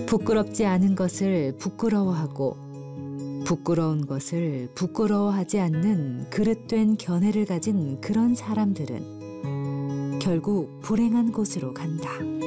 부끄럽지 않은 것을 부끄러워하고 부끄러운 것을 부끄러워하지 않는 그릇된 견해를 가진 그런 사람들은 결국 불행한 곳으로 간다.